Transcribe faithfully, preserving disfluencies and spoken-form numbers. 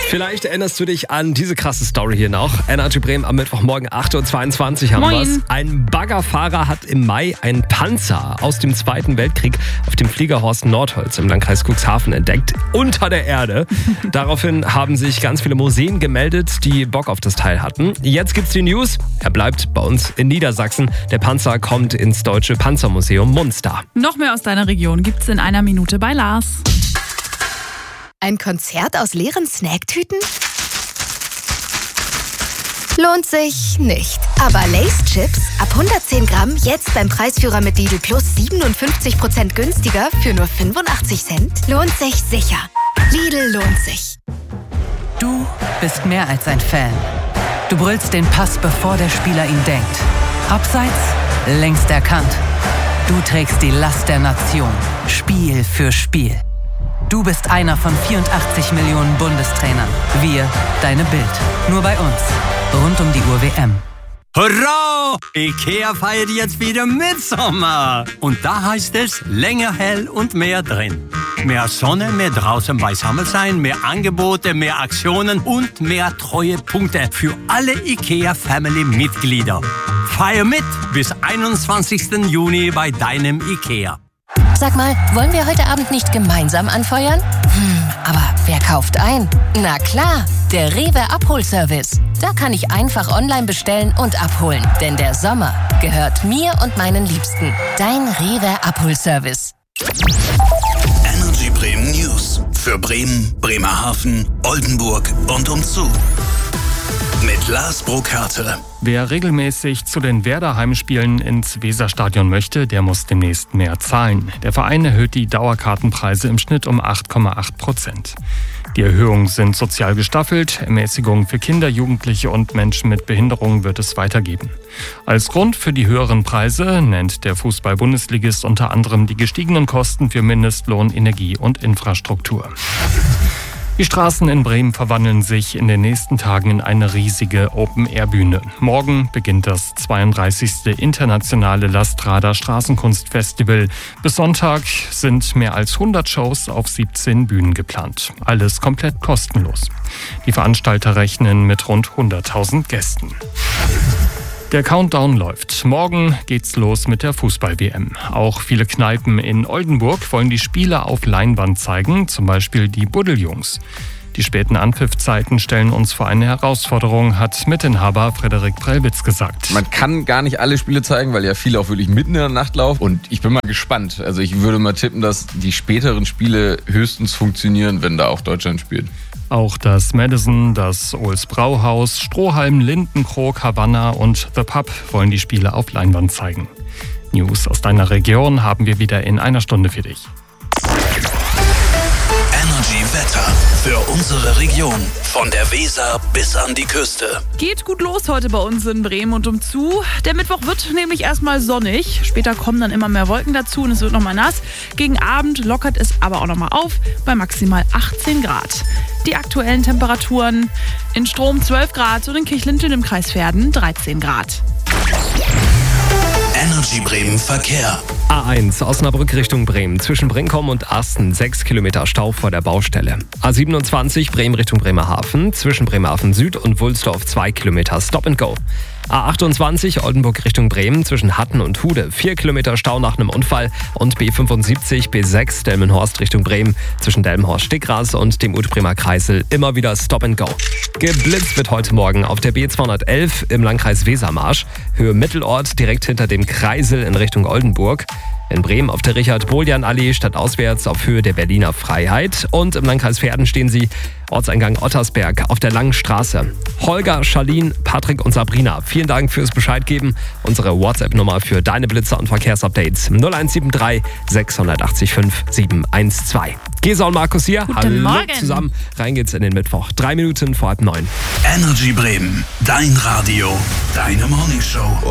Vielleicht erinnerst du dich an diese krasse Story hier noch. Energy Bremen am Mittwochmorgen acht Uhr zweiundzwanzig haben Moin. wir's. Ein Baggerfahrer hat im Mai einen Panzer aus dem Zweiten Weltkrieg auf dem Fliegerhorst Nordholz im Landkreis Cuxhaven entdeckt, unter der Erde. Daraufhin haben sich ganz viele Museen gemeldet, die Bock auf das Teil hatten. Jetzt gibt's die News. Er bleibt bei uns in Niedersachsen. Der Panzer kommt ins Deutsche Panzermuseum Munster. Noch mehr aus deiner Region gibt's in einer Minute bei Lars. Ein Konzert aus leeren Snacktüten? Lohnt sich nicht. Aber Lay's Chips ab hundertzehn Gramm jetzt beim Preisführer mit Lidl Plus siebenundfünfzig Prozent günstiger für nur fünfundachtzig Cent? Lohnt sich sicher. Lidl lohnt sich. Du bist mehr als ein Fan. Du brüllst den Pass, bevor der Spieler ihn denkt. Abseits, längst erkannt. Du trägst die Last der Nation. Spiel für Spiel. Du bist einer von vierundachtzig Millionen Bundestrainern. Wir, deine Bild. Nur bei uns. Rund um die Uhr W M. Hurra! IKEA feiert jetzt wieder Mitsommer. Und da heißt es länger hell und mehr drin. Mehr Sonne, mehr draußen beisammen sein, mehr Angebote, mehr Aktionen und mehr Treuepunkte für alle IKEA-Family-Mitglieder. Feier mit bis einundzwanzigsten Juni bei deinem IKEA. Sag mal, wollen wir heute Abend nicht gemeinsam anfeuern? Hm, aber wer kauft ein? Na klar, der Rewe Abholservice. Da kann ich einfach online bestellen und abholen. Denn der Sommer gehört mir und meinen Liebsten. Dein Rewe Abholservice. Energy Bremen News. Für Bremen, Bremerhaven, Oldenburg und umzu. Mit Lars Burkhardt. Wer regelmäßig zu den Werder-Heimspielen ins Weserstadion möchte, der muss demnächst mehr zahlen. Der Verein erhöht die Dauerkartenpreise im Schnitt um acht Komma acht Prozent. Die Erhöhungen sind sozial gestaffelt. Ermäßigungen für Kinder, Jugendliche und Menschen mit Behinderung wird es weitergeben. Als Grund für die höheren Preise nennt der Fußball-Bundesligist unter anderem die gestiegenen Kosten für Mindestlohn, Energie und Infrastruktur. Die Straßen in Bremen verwandeln sich in den nächsten Tagen in eine riesige Open-Air-Bühne. Morgen beginnt das zweiunddreißigste internationale Lastrada Straßenkunstfestival. Bis Sonntag sind mehr als hundert Shows auf siebzehn Bühnen geplant. Alles komplett kostenlos. Die Veranstalter rechnen mit rund hunderttausend Gästen. Der Countdown läuft. Morgen geht's los mit der Fußball-W M. Auch viele Kneipen in Oldenburg wollen die Spiele auf Leinwand zeigen, zum Beispiel die Buddeljungs. Die späten Anpfiffzeiten stellen uns vor eine Herausforderung, hat Mitinhaber Frederik Prellwitz gesagt. Man kann gar nicht alle Spiele zeigen, weil ja viele auch wirklich mitten in der Nacht laufen. Und ich bin mal gespannt. Also ich würde mal tippen, dass die späteren Spiele höchstens funktionieren, wenn da auch Deutschland spielt. Auch das Madison, das Ohls Brauhaus, Strohhalm, Lindenkrog, Havanna und The Pub wollen die Spiele auf Leinwand zeigen. News aus deiner Region haben wir wieder in einer Stunde für dich. Energy Wetter für unsere Region. Von der Weser bis an die Küste. Geht gut los heute bei uns in Bremen und umzu. Der Mittwoch wird nämlich erstmal sonnig. Später kommen dann immer mehr Wolken dazu und es wird nochmal nass. Gegen Abend lockert es aber auch nochmal auf bei maximal achtzehn Grad. Die aktuellen Temperaturen: in Strom zwölf Grad und in Kirchlinten im Kreis Verden dreizehn Grad. Energy Bremen Verkehr. A eins Osnabrück Richtung Bremen. Zwischen Brinkum und Asten sechs Kilometer Stau vor der Baustelle. A siebenundzwanzig Bremen Richtung Bremerhaven. Zwischen Bremerhaven Süd und Wulsdorf zwei Kilometer Stop and Go. A achtundzwanzig Oldenburg Richtung Bremen. Zwischen Hatten und Hude vier Kilometer Stau nach einem Unfall. Und B fünfundsiebzig B sechs Delmenhorst Richtung Bremen. Zwischen Delmenhorst-Stickras und dem Ute-Bremer Kreisel immer wieder Stop and Go. Geblitzt wird heute Morgen auf der B zweihundertelf im Landkreis Wesermarsch. Höhe Mittelort direkt hinter dem Kreisel in Richtung Oldenburg. In Bremen auf der Richard-Boljan-Allee stadtauswärts auf Höhe der Berliner Freiheit. Und im Landkreis Verden stehen sie Ortseingang Ottersberg auf der Langen Straße. Holger, Charlene, Patrick und Sabrina, vielen Dank fürs Bescheid geben. Unsere WhatsApp-Nummer für deine Blitzer und Verkehrsupdates null eins sieben drei sechs acht fünf sieben eins zwei. Gesa und Markus hier. Guten Hallo Morgen. Zusammen. Rein geht's in den Mittwoch. Drei Minuten vor halb neun. Energy Bremen. Dein Radio. Deine Morningshow.